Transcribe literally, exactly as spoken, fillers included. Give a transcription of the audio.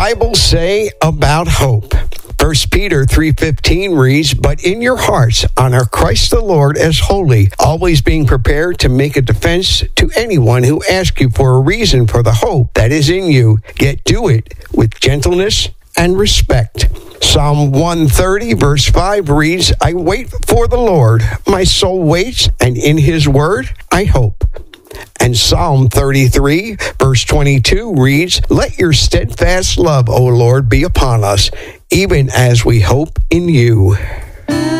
Bible say about hope? First Peter three fifteen reads, "But in your hearts honor Christ the Lord as holy, always being prepared to make a defense to anyone who asks you for a reason for the hope that is in you, yet do it with gentleness and respect." Psalm one thirty verse five reads, "I wait for the Lord, my soul waits, and in his word I hope." And Psalm thirty-three verse twenty-two reads, "Let your steadfast love, O Lord, be upon us, even as we hope in you."